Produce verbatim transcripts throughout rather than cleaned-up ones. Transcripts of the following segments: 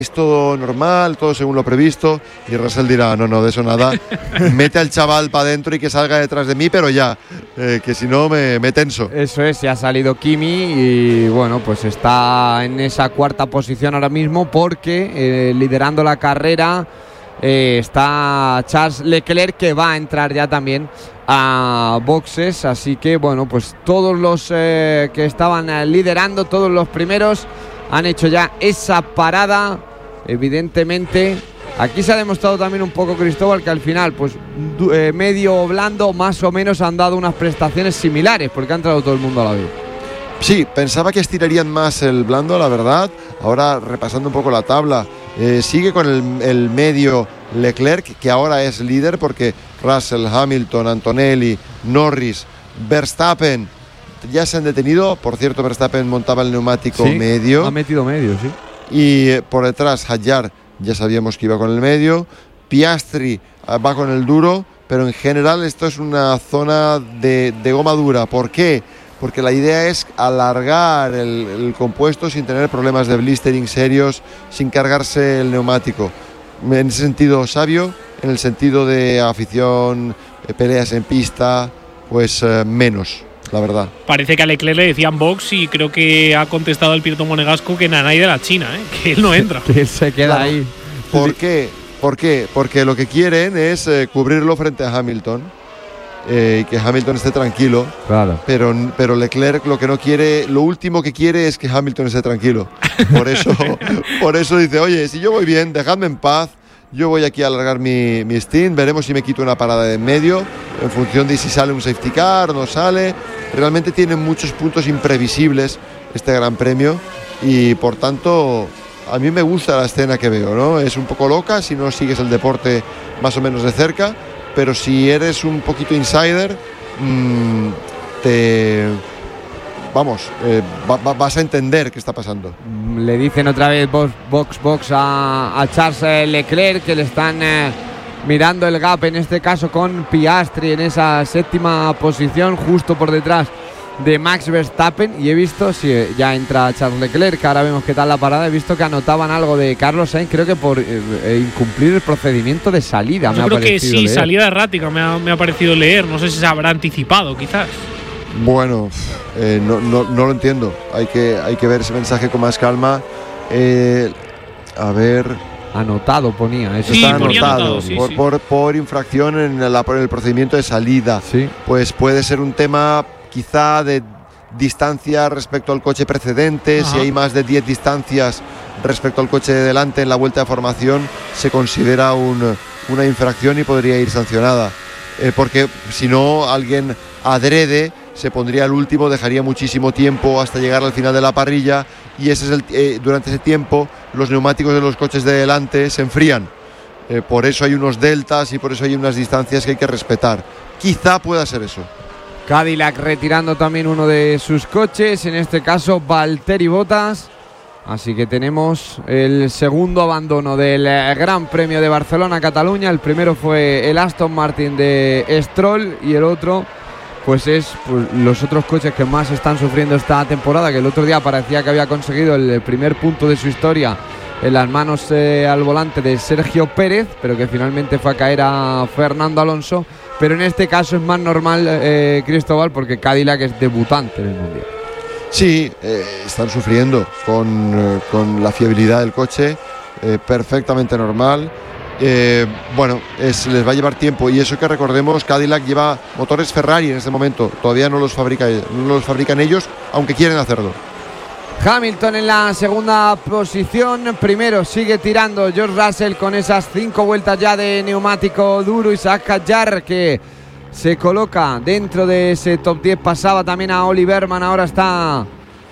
es todo normal, todo según lo previsto, y Russell dirá, no, no, de eso nada, mete al chaval para adentro y que salga detrás de mí, pero ya, eh, que si no me, me tenso. Eso es, ya ha salido Kimi y bueno, pues está en esa cuarta posición ahora mismo porque eh, liderando la carrera eh, está Charles Leclerc, que va a entrar ya también a boxes, así que bueno, pues todos los eh, que estaban eh, liderando, todos los primeros han hecho ya esa parada. Evidentemente aquí se ha demostrado también un poco, Cristóbal, que al final pues eh, medio o blando más o menos han dado unas prestaciones similares, porque ha entrado todo el mundo a la vez. Sí, pensaba que estirarían más el blando, la verdad. Ahora, repasando un poco la tabla, eh, sigue con el, el medio Leclerc, que ahora es líder, porque Russell, Hamilton, Antonelli, Norris, Verstappen ya se han detenido. Por cierto, Verstappen montaba el neumático sí, medio. Ha metido medio, sí. Y eh, por detrás, Hadjar, ya sabíamos que iba con el medio. Piastri eh, va con el duro, pero en general esto es una zona de, de goma dura. ¿Por qué? Porque la idea es alargar el, el compuesto sin tener problemas de blistering serios, sin cargarse el neumático. En ese sentido, sabio. En el sentido de afición, eh, peleas en pista, pues eh, menos, la verdad. Parece que a Leclerc le decían box y creo que ha contestado el piloto monegasco que Nanay de la China, ¿eh? Que él no entra. Que él se queda claro. ahí. ¿Por qué? ¿Por qué? Porque lo que quieren es eh, cubrirlo frente a Hamilton. Eh, y que Hamilton esté tranquilo, claro. pero, pero Leclerc lo que no quiere, lo último que quiere es que Hamilton esté tranquilo. Por eso, por eso dice, oye, si yo voy bien, dejadme en paz, yo voy aquí a alargar mi, mi stint, veremos si me quito una parada de en medio, en función de si sale un safety car o no sale. Realmente tiene muchos puntos imprevisibles este Gran Premio y por tanto a mí me gusta la escena que veo, ¿no? Es un poco loca si no sigues el deporte más o menos de cerca, pero si eres un poquito insider, mmm, te vamos, eh, va, va, vas a entender qué está pasando. Le dicen otra vez box, box, box a, a Charles Leclerc, que le están eh, mirando el gap, en este caso con Piastri en esa séptima posición, justo por detrás de Max Verstappen. Y he visto, sí, ya entra Charles Leclerc, ahora vemos qué tal la parada. He visto que anotaban algo de Carlos Sainz, creo que por eh, incumplir el procedimiento de salida. Yo me creo ha que sí, leer. salida errática me ha, me ha parecido leer. No sé si se habrá anticipado, quizás. Bueno, eh, no, no, no lo entiendo. Hay que, hay que ver ese mensaje con más calma. Eh, a ver. Anotado ponía, eso sí, está ponía anotado, anotado sí, por, sí. Por, por infracción en, la, por el procedimiento de salida. Sí. Pues puede ser un tema quizá de distancia respecto al coche precedente. Ajá. Si hay más de diez distancias respecto al coche de delante en la vuelta de formación, se considera un, una infracción y podría ir sancionada. Eh, porque si no, alguien adrede se pondría el último, dejaría muchísimo tiempo hasta llegar al final de la parrilla y ese es el, eh, durante ese tiempo los neumáticos de los coches de delante se enfrían. Eh, por eso hay unos deltas y por eso hay unas distancias que hay que respetar. Quizá pueda ser eso. Cadillac retirando también uno de sus coches, en este caso Valtteri Bottas. Así que tenemos el segundo abandono del Gran Premio de Barcelona-Cataluña. El primero fue el Aston Martin de Stroll y el otro pues es pues, los otros coches que más están sufriendo esta temporada, que el otro día parecía que había conseguido el primer punto de su historia en las manos eh, al volante de Sergio Pérez, pero que finalmente fue a caer a Fernando Alonso. Pero en este caso es más normal, eh, Cristóbal, porque Cadillac es debutante en el Mundial. Sí, eh, están sufriendo con, eh, con la fiabilidad del coche, eh, perfectamente normal. Eh, bueno, es, les va a llevar tiempo y eso que recordemos, Cadillac lleva motores Ferrari en este momento, todavía no los, fabrica, no los fabrican ellos, aunque quieren hacerlo. Hamilton en la segunda posición, primero sigue tirando George Russell con esas cinco vueltas ya de neumático duro. Isaac Hadjar, que se coloca dentro de ese top diez, pasaba también a Oli Berman, ahora está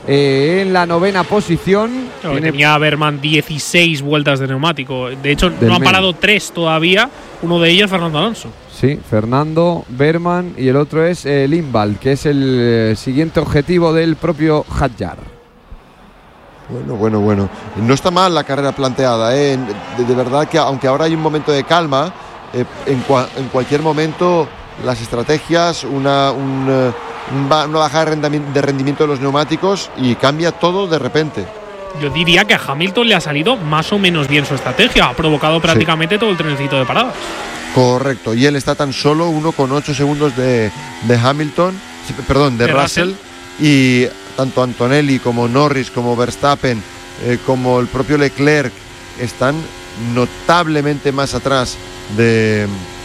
eh, en la novena posición. No, Tiene... Tenía Berman dieciséis vueltas de neumático, de hecho no han parado tres todavía, uno de ellos Fernando Alonso. Sí, Fernando, Berman y el otro es eh, Limbal, que es el eh, siguiente objetivo del propio Hadjar. Bueno, bueno, bueno. No está mal la carrera planteada, ¿eh? de, de verdad que aunque ahora hay un momento de calma, eh, en, cua, en cualquier momento las estrategias, una, un, una bajada de rendimiento de los neumáticos y cambia todo de repente. yo diría que a Hamilton le ha salido más o menos bien su estrategia. Ha provocado prácticamente sí. todo el trenecito de paradas. Correcto, y él está tan solo uno coma ocho segundos de, de Hamilton, perdón, de, de Russell, Russell, y tanto Antonelli como Norris, como Verstappen, eh, como el propio Leclerc están notablemente más atrás de,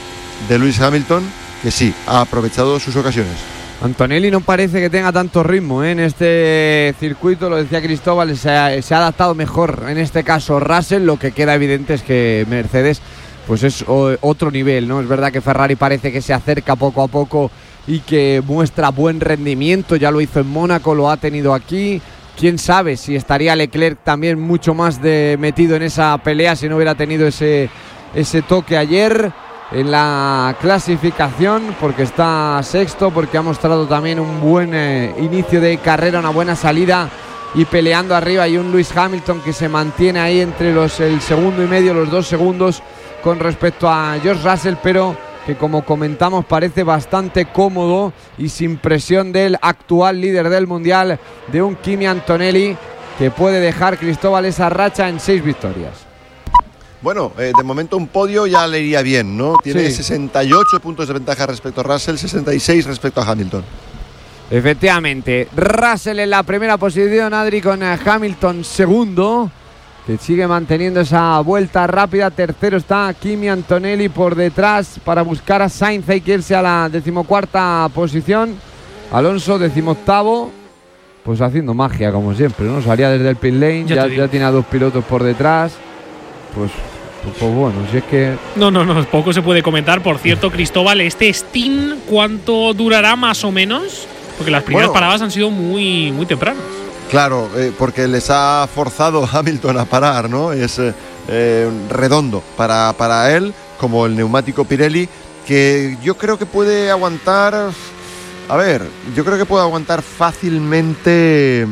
de Lewis Hamilton, que sí, ha aprovechado sus ocasiones. Antonelli no parece que tenga tanto ritmo ¿eh? en este circuito, lo decía Cristóbal, se ha, se ha adaptado mejor en este caso Russell. Lo que queda evidente es que Mercedes pues es o, otro nivel, ¿no? Es verdad que Ferrari parece que se acerca poco a poco y que muestra buen rendimiento, ya lo hizo en Mónaco, lo ha tenido aquí. Quién sabe si estaría Leclerc también mucho más de metido en esa pelea si no hubiera tenido ese, ese toque ayer en la clasificación, porque está sexto, porque ha mostrado también un buen eh, inicio de carrera, una buena salida y peleando arriba, y un Lewis Hamilton que se mantiene ahí entre los el segundo y medio, los dos segundos con respecto a George Russell, pero que como comentamos parece bastante cómodo y sin presión del actual líder del mundial, de un Kimi Antonelli, que puede dejar, Cristóbal, esa racha en seis victorias. Bueno, eh, de momento un podio ya le iría bien, ¿no? Tiene sí. sesenta y ocho puntos de ventaja respecto a Russell, sesenta y seis respecto a Hamilton. Efectivamente, Russell en la primera posición, Adri, con Hamilton segundo, que sigue manteniendo esa vuelta rápida. Tercero está Kimi Antonelli por detrás para buscar a Sainz, hay que irse a la decimocuarta posición. Alonso decimoctavo, pues haciendo magia como siempre, ¿no? Salía desde el pit lane, ya, ya, ya tiene a dos pilotos por detrás. Pues, pues, pues bueno, si es que… No, no, no, poco se puede comentar. Por cierto, Cristóbal, ¿este Steam cuánto durará más o menos? Porque las primeras bueno, paradas han sido muy, muy tempranas. Claro, eh, porque les ha forzado Hamilton a parar, ¿no? Es eh, redondo para, para él, como el neumático Pirelli, que yo creo que puede aguantar… A ver, yo creo que puede aguantar fácilmente…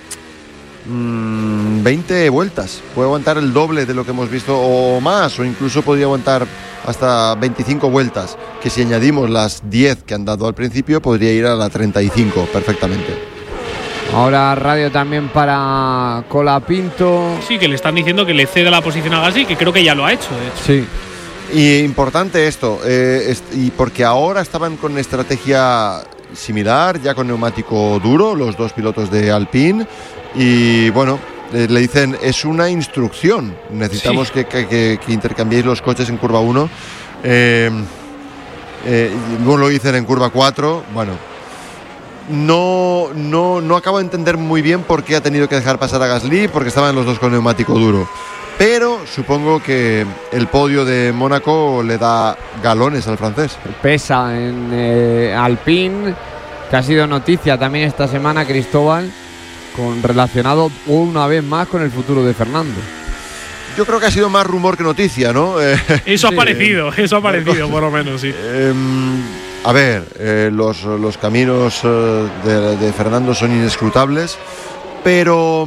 veinte vueltas, puede aguantar el doble de lo que hemos visto o más, o incluso podría aguantar hasta veinticinco vueltas, que si añadimos las diez que han dado al principio podría ir a la treinta y cinco perfectamente. Ahora radio también para Colapinto. Sí, que le están diciendo que le ceda la posición a Gasly, que creo que ya lo ha hecho, de hecho. Sí. Y importante esto, eh, est- y porque ahora estaban con estrategia similar, ya con neumático duro, los dos pilotos de Alpine. Y bueno, eh, le dicen, es una instrucción, necesitamos sí. que, que, que, que intercambiéis los coches en curva uno. Eh, eh, luego lo dicen en curva cuatro. Bueno, no, no, no acabo de entender muy bien por qué ha tenido que dejar pasar a Gasly, porque estaban los dos con neumático duro. Pero supongo que el podio de Mónaco le da galones al francés. Pesa en eh, Alpine, que ha sido noticia también esta semana, Cristóbal, con relacionado una vez más con el futuro de Fernando. Yo creo que ha sido más rumor que noticia, ¿no? Eh, eso ha sí, parecido, eh, eso ha parecido, por lo menos, sí. Eh, a ver, eh, los, los caminos eh, de, de Fernando son inescrutables, pero,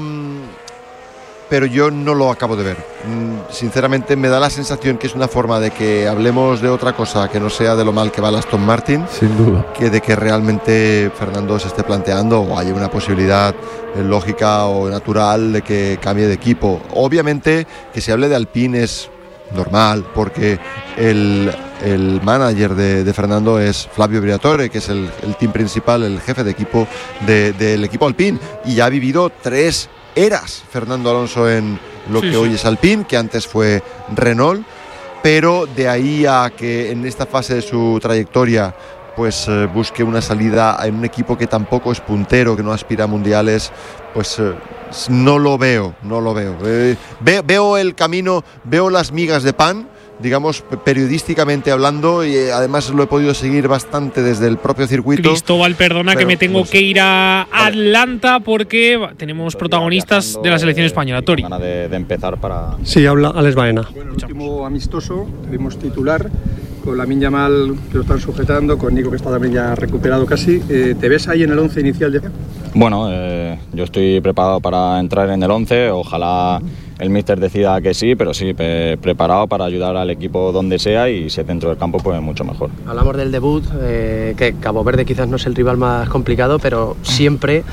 pero yo no lo acabo de ver. Sinceramente me da la sensación que es una forma de que hablemos de otra cosa que no sea de lo mal que va el Aston Martin, sin duda, que de que realmente Fernando se esté planteando o haya una posibilidad lógica o natural de que cambie de equipo. Obviamente que se hable de Alpine es normal, porque el, el manager de, de Fernando es Flavio Briatore, que es el, el team principal, el jefe de equipo de, del equipo Alpine, y ya ha vivido tres eras Fernando Alonso en lo sí, que sí. hoy es Alpine, que antes fue Renault, pero de ahí a que en esta fase de su trayectoria pues eh, busque una salida en un equipo que tampoco es puntero, que no aspira a mundiales, pues eh, no lo veo, no lo veo. Eh, ve, veo el camino, veo las migas de pan, digamos, periodísticamente hablando, y eh, además lo he podido seguir bastante desde el propio circuito. Cristóbal, perdona pero, que me tengo pues, que ir a Atlanta porque tenemos protagonistas de la selección española. Tori. De, de empezar para… Sí, habla Alex Baena. Bueno, el último amistoso, tuvimos titular, con Lamine Yamal que lo están sujetando, con Nico que está también ya recuperado casi. Eh, ¿Te ves ahí en el once inicial de...? Bueno, eh, yo estoy preparado para entrar en el once, ojalá el míster decida que sí, pero sí, pre- preparado para ayudar al equipo donde sea, y si es dentro del campo, pues mucho mejor. Hablamos del debut, eh, que Cabo Verde quizás no es el rival más complicado, pero siempre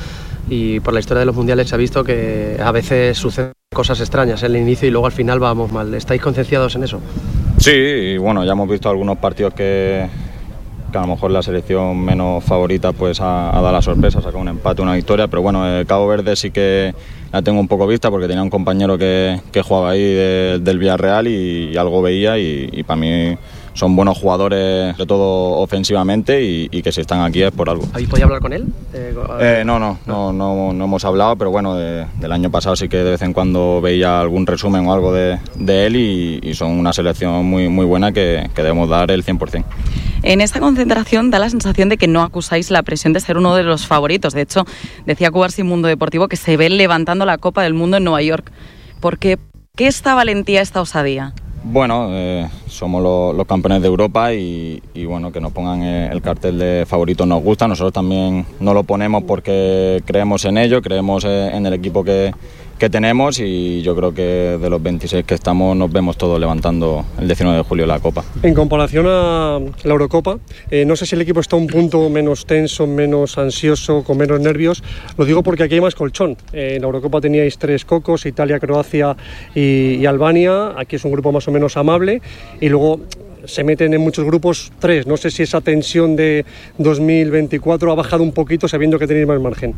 y por la historia de los mundiales se ha visto que a veces suceden cosas extrañas en el inicio y luego al final vamos mal. ¿Estáis concienciados en eso? Sí, y bueno, ya hemos visto algunos partidos que, que a lo mejor la selección menos favorita pues ha, ha dado la sorpresa, ha sacado un empate, una victoria, pero bueno, eh, Cabo Verde sí que la tengo un poco vista porque tenía un compañero que, que jugaba ahí de, del Villarreal y, y algo veía y, y para mí son buenos jugadores, sobre todo ofensivamente, y, y que si están aquí es por algo. ¿Habéis podido hablar con él? Eh, eh, no, no, no, no, no hemos hablado, pero bueno, de, del año pasado sí que de vez en cuando veía algún resumen o algo de, de él y, y son una selección muy, muy buena que, que debemos dar el cien por ciento. En esta concentración da la sensación de que no acusáis la presión de ser uno de los favoritos. De hecho, decía Cubarsi en Mundo Deportivo que se ven levantando la Copa del Mundo en Nueva York. ¿Por qué? ¿Qué esta valentía, esta osadía? Bueno, eh, somos los, los campeones de Europa y, y bueno, que nos pongan el cartel de favoritos nos gusta. Nosotros también no lo ponemos porque creemos en ello, creemos en el equipo que, que tenemos y yo creo que de los veintiséis que estamos nos vemos todos levantando el diecinueve de julio la Copa. En comparación a la Eurocopa, eh, no sé si el equipo está un punto menos tenso, menos ansioso, con menos nervios. Lo digo porque aquí hay más colchón. Eh, en la Eurocopa teníais tres cocos, Italia, Croacia y, y Albania. Aquí es un grupo más o menos amable y luego se meten en muchos grupos tres. No sé si esa tensión de dos mil veinticuatro ha bajado un poquito sabiendo que tenéis más margen.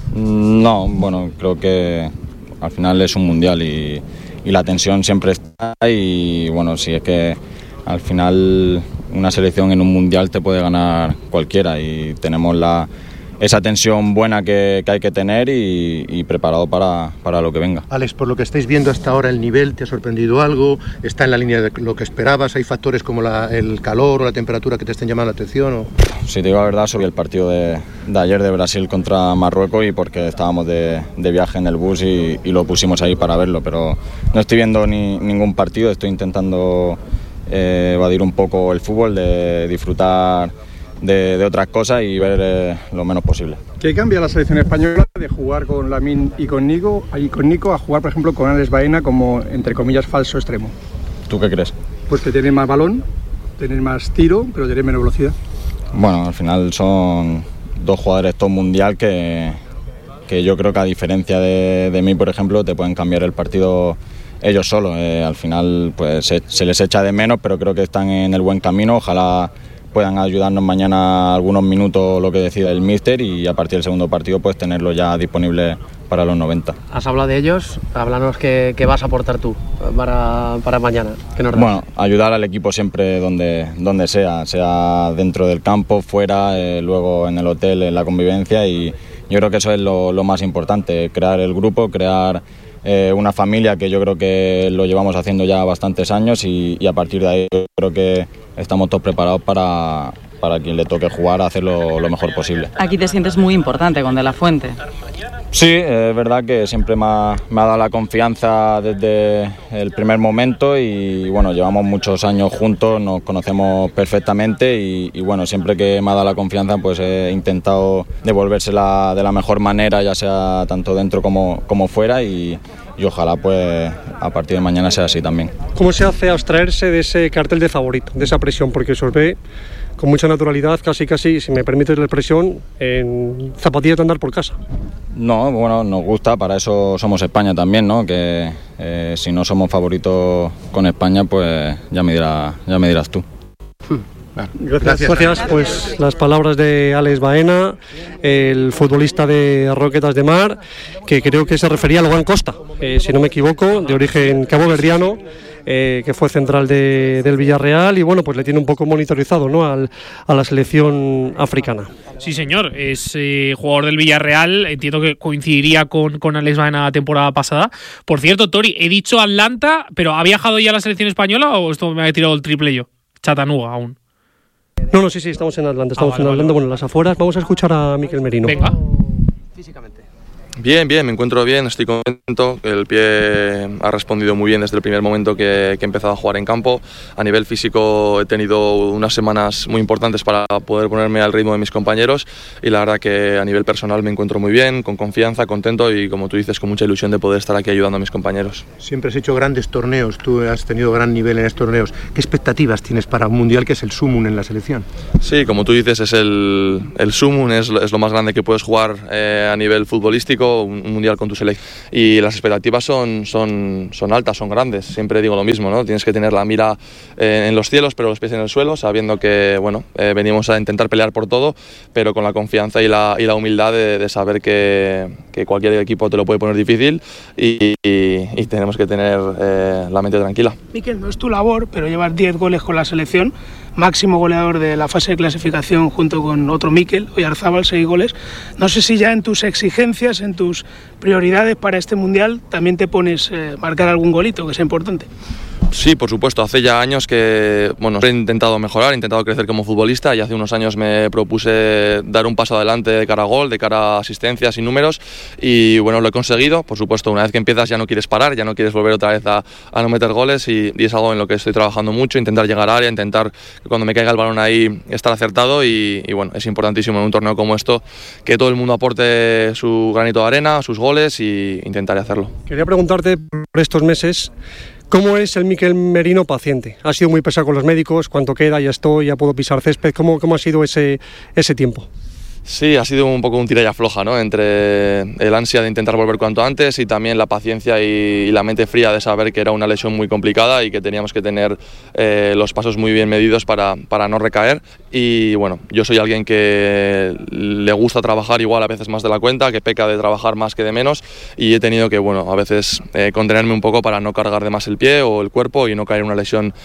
No, bueno, creo que al final es un mundial y, y la tensión siempre está y bueno, si es que al final una selección en un mundial te puede ganar cualquiera y tenemos la, esa tensión buena que, que hay que tener y, y preparado para, para lo que venga. Alex, por lo que estáis viendo hasta ahora, ¿el nivel te ha sorprendido algo? ¿Está en la línea de lo que esperabas? ¿Hay factores como la, el calor o la temperatura que te estén llamando la atención? ¿O? Si te digo la verdad, sobre el partido de, de ayer de Brasil contra Marruecos y porque estábamos de, de viaje en el bus y, y lo pusimos ahí para verlo, pero no estoy viendo ni, ningún partido, estoy intentando eh, evadir un poco el fútbol, de disfrutar De, de otras cosas y ver eh, lo menos posible. ¿Qué cambia la selección española de jugar con Lamine y con Nico, y con Nico a jugar, por ejemplo, con Alex Baena como, entre comillas, falso extremo? ¿Tú qué crees? Pues que tiene más balón, tener más tiro, pero tener menos velocidad. Bueno, al final son dos jugadores top mundial que, que yo creo que a diferencia de, de mí, por ejemplo, te pueden cambiar el partido ellos solos. Eh, al final pues se, se les echa de menos, pero creo que están en el buen camino. Ojalá puedan ayudarnos mañana algunos minutos lo que decida el míster y a partir del segundo partido pues tenerlo ya disponible para los noventa. Has hablado de ellos, háblanos qué, qué vas a aportar tú para, para mañana. ¿Qué nos bueno, ayudar al equipo siempre donde, donde sea, sea dentro del campo, fuera, eh, luego en el hotel, en la convivencia y yo creo que eso es lo, lo más importante, crear el grupo, crear Eh, una familia que yo creo que lo llevamos haciendo ya bastantes años y, y a partir de ahí yo creo que estamos todos preparados para, para quien le toque jugar a hacerlo lo mejor posible. Aquí te sientes muy importante con De La Fuente. Sí, es verdad que siempre me ha, me ha dado la confianza desde el primer momento y bueno, llevamos muchos años juntos, nos conocemos perfectamente y, y bueno, siempre que me ha dado la confianza pues he intentado devolvérsela de la mejor manera, ya sea tanto dentro como, como fuera y, y ojalá pues a partir de mañana sea así también. ¿Cómo se hace abstraerse de ese cartel de favorito, de esa presión? Porque se os ve con mucha naturalidad, casi casi, si me permites la expresión, en zapatillas de andar por casa. No, bueno, nos gusta, para eso somos España también, ¿no? Que eh, si no somos favoritos con España, pues ya me dirás, ya me dirás tú. Gracias. Gracias. Pues las palabras de Alex Baena, el futbolista de Roquetas de Mar, que creo que se refería al Juan Costa, eh, si no me equivoco, de origen caboverdiano, eh, que fue central de, del Villarreal y bueno, pues le tiene un poco monitorizado, ¿no? Al, a la selección africana. Sí, señor, es eh, jugador del Villarreal, entiendo que coincidiría con, con Alex Baena la temporada pasada. Por cierto, Tori, he dicho Atlanta, pero ¿ha viajado ya a la selección española o esto me ha tirado el triple yo? Chattanooga aún. No, no, sí, sí, estamos en Atlanta, estamos ah, vale, en Atlanta, vale. Bueno, en las afueras. Vamos a escuchar a Miquel Merino. Venga. Físicamente. Bien, bien, me encuentro bien, estoy contento. El pie ha respondido muy bien desde el primer momento que, que he empezado a jugar en campo. A nivel físico he tenido unas semanas muy importantes para poder ponerme al ritmo de mis compañeros y la verdad que a nivel personal me encuentro muy bien, con confianza, contento y como tú dices, con mucha ilusión de poder estar aquí ayudando a mis compañeros. Siempre has hecho grandes torneos, tú has tenido gran nivel en estos torneos. ¿Qué expectativas tienes para un mundial que es el sumum en la selección? Sí, como tú dices, es el, el sumum, es, es lo más grande que puedes jugar eh, a nivel futbolístico, un mundial con tu selección y las expectativas son, son, son altas, son grandes, siempre digo lo mismo, ¿no? Tienes que tener la mira eh, en los cielos pero los pies en el suelo, sabiendo que bueno, eh, venimos a intentar pelear por todo, pero con la confianza y la, y la humildad de, de saber que, que cualquier equipo te lo puede poner difícil y, y, y tenemos que tener eh, la mente tranquila. Mikel, no es tu labor, pero llevas diez goles con la selección, máximo goleador de la fase de clasificación junto con otro Mikel, Oyarzábal, seis goles. No sé si ya en tus exigencias, en tus prioridades para este mundial, también te pones eh, marcar algún golito, que sea importante. Sí, por supuesto, hace ya años que bueno, he intentado mejorar, he intentado crecer como futbolista y hace unos años me propuse dar un paso adelante de cara a gol, de cara a asistencias y números y bueno, lo he conseguido. Por supuesto, una vez que empiezas ya no quieres parar, ya no quieres volver otra vez a, a no meter goles y, y es algo en lo que estoy trabajando mucho, intentar llegar a área, intentar que cuando me caiga el balón ahí estar acertado y, y bueno, es importantísimo en un torneo como esto que todo el mundo aporte su granito de arena, sus goles y intentaré hacerlo. Quería preguntarte por estos meses, ¿cómo es el Mikel Merino paciente? ¿Ha sido muy pesado con los médicos? ¿Cuánto queda? ¿Ya estoy? ¿Ya puedo pisar césped? ¿Cómo, cómo ha sido ese, ese tiempo? Sí, ha sido un poco un tira y afloja, ¿no? Entre el ansia de intentar volver cuanto antes y también la paciencia y, y la mente fría de saber que era una lesión muy complicada y que teníamos que tener eh, los pasos muy bien medidos para, para no recaer. Y bueno, yo soy alguien que le gusta trabajar igual a veces más de la cuenta, que peca de trabajar más que de menos y he tenido que, bueno, a veces eh, contenerme un poco para no cargar de más el pie o el cuerpo y no caer en una lesión,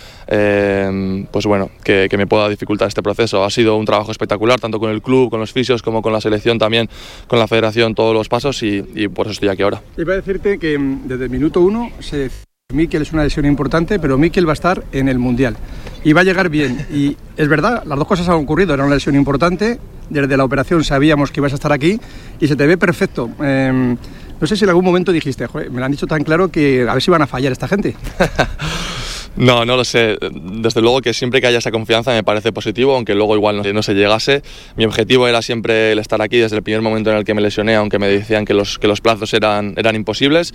eh, pues bueno, que, que me pueda dificultar este proceso. Ha sido un trabajo espectacular, tanto con el club, con los fisios, como con la selección también, con la federación, todos los pasos y, y por eso estoy aquí ahora. Iba a decirte que desde el minuto uno se Mikel es una lesión importante, pero Mikel va a estar en el Mundial y va a llegar bien y es verdad, las dos cosas han ocurrido, era una lesión importante, desde la operación sabíamos que ibas a estar aquí y se te ve perfecto. Eh, no sé si en algún momento dijiste, joder, me lo han dicho tan claro que a ver si van a fallar esta gente. No, no lo sé. Desde luego que siempre que haya esa confianza me parece positivo, aunque luego igual no, no se llegase. Mi objetivo era siempre el estar aquí desde el primer momento en el que me lesioné, aunque me decían que los, que los plazos eran, eran imposibles.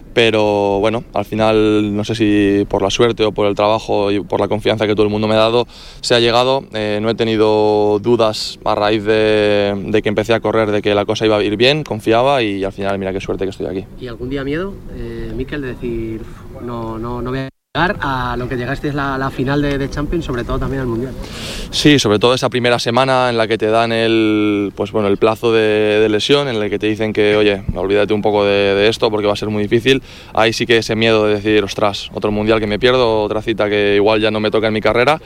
Pero bueno, al final no sé si por la suerte o por el trabajo y por la confianza que todo el mundo me ha dado se ha llegado. Eh, no he tenido dudas a raíz de, de que empecé a correr, de que la cosa iba a ir bien, confiaba y al final mira qué suerte que estoy aquí. ¿Y algún día miedo, eh, Mikel, de decir no, no, no voy a llegar a lo que llegaste es la, la final de, de Champions, sobre todo también al Mundial? Sí, sobre todo esa primera semana en la que te dan el, pues bueno, el plazo de, de lesión, en el que te dicen que, oye, olvídate un poco de, de esto porque va a ser muy difícil. Ahí sí que ese miedo de decir, ostras, otro Mundial que me pierdo, otra cita que igual ya no me toca en mi carrera.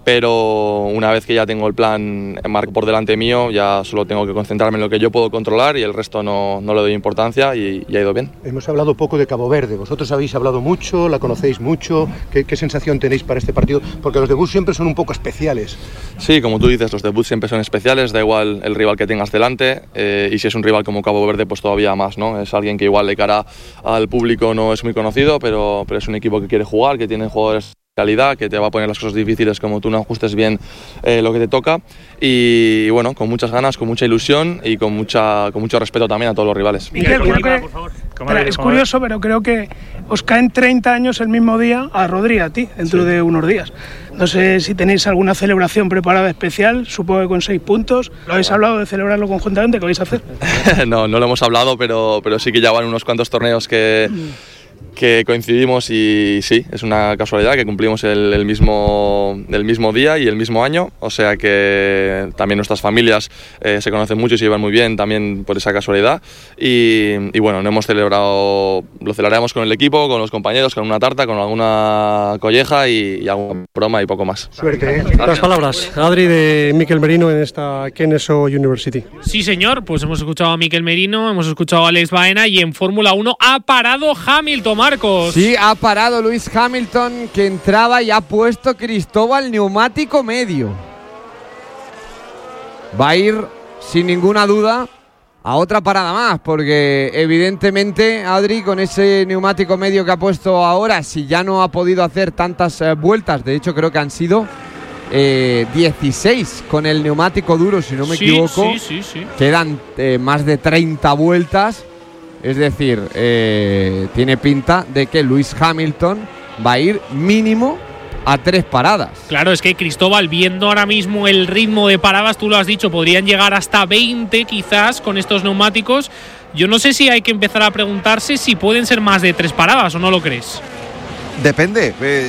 Pero una vez que ya tengo el plan por delante mío, ya solo tengo que concentrarme en lo que yo puedo controlar y el resto no, no le doy importancia y, y ha ido bien. Hemos hablado poco de Cabo Verde, vosotros habéis hablado mucho, la conocéis mucho, ¿qué, qué sensación tenéis para este partido? Porque los debuts siempre son un poco especiales. Sí, como tú dices, los debuts siempre son especiales, da igual el rival que tengas delante eh, y si es un rival como Cabo Verde pues todavía más, ¿no? Es alguien que igual de cara al público no es muy conocido, pero, pero es un equipo que quiere jugar, que tiene jugadores calidad, que te va a poner las cosas difíciles como tú no ajustes bien eh, lo que te toca y, y bueno, con muchas ganas, con mucha ilusión y con mucha con mucho respeto también a todos los rivales. Miguel, creo que, espera, es curioso, pero creo que os caen treinta años el mismo día a Rodri, a ti, dentro sí. de unos días. No sé si tenéis alguna celebración preparada especial, supongo que con seis puntos. ¿Lo habéis hablado de celebrarlo conjuntamente? ¿Qué vais a hacer? no, no lo hemos hablado, pero, pero sí que ya van unos cuantos torneos que... que coincidimos y sí, es una casualidad que cumplimos el, el, mismo, el mismo día y el mismo año, o sea que también nuestras familias eh, se conocen mucho y se llevan muy bien también por esa casualidad y, y bueno, no hemos celebrado, lo celebramos con el equipo, con los compañeros, con una tarta, con alguna colleja y, y alguna broma y poco más. Suerte, ¿eh? Las palabras, Adri, de Mikel Merino en esta Kennesaw University. Sí señor, pues hemos escuchado a Mikel Merino, hemos escuchado a Alex Baena y en Fórmula uno ha parado Hamilton, Marcos. Sí, ha parado Lewis Hamilton, que entraba y ha puesto Cristóbal neumático medio. Va a ir sin ninguna duda a otra parada más, porque evidentemente Adri, con ese neumático medio que ha puesto ahora, si ya no ha podido hacer tantas eh, vueltas, de hecho creo que han sido eh, dieciséis con el neumático duro, si no me sí, equivoco, sí, sí, sí. quedan eh, más de treinta vueltas, es decir, eh, tiene pinta de que Lewis Hamilton va a ir mínimo a tres paradas. Claro, es que Cristóbal, viendo ahora mismo el ritmo de paradas, tú lo has dicho, podrían llegar hasta veinte quizás con estos neumáticos. Yo no sé si hay que empezar a preguntarse si pueden ser más de tres paradas, ¿o no lo crees? Depende. Eh,